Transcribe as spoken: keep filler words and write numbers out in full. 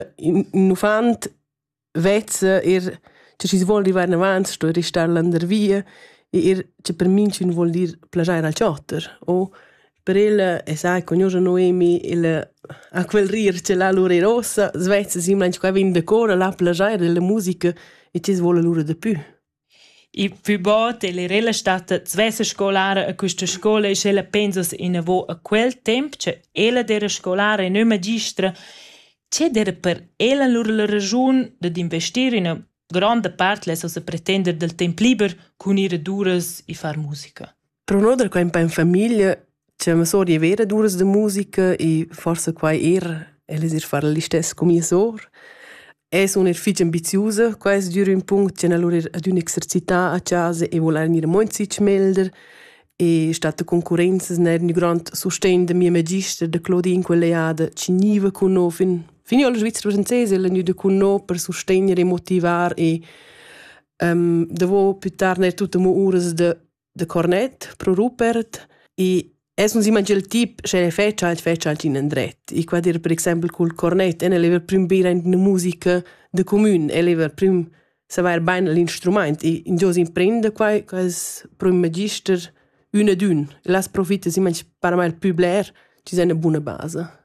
In nufant vezza er che si vuol arrivare in avanti, sto a restar l'andervia e er che per mincin vuol dir plagiare al ciotter. O per ella, e sai, cognosa Noemi, ella a quel rir ce l'ha l'ora rossa, svezza simlanci qua vin decora, la plagiare della musica e che si vuole l'ora di più. I più botte le rella stata svessa scolare a questa scuola e se la pensas in avo a quel tempo, che ella dera scolare e non magistra, c'è dera per ella loro la ragione di investire in una grande parte le so pretendere del tempo libero con ihre duras e far musica. Per un'altra qua in famiglia c'è una sorella vera duras de musica e forse qua er, ella si fare l'istess con mia sor. È sono er fig ambiziosa, qua è dura un punto c'è allora ad un'esercità a casa e vuole venire molto sich melder e è stata concorrenza nel grande sostegno da mia magister da Claudine quell'eada ci niva con noi fin fino alla Svizzera francese la niva con noi per sostenere e motivare e um, devo più tardi tutte le ore de de cornet pro Rupert e es non si mangia il tip se è feccia il feccia in andret e qua dire per esempio col cornet e leva prim bere in musica de comune e leva prim saper bene l'instrumento e in gios imprende qua quas prim magister una d'un las profita si mangia para mal più bler ci sei una buona base.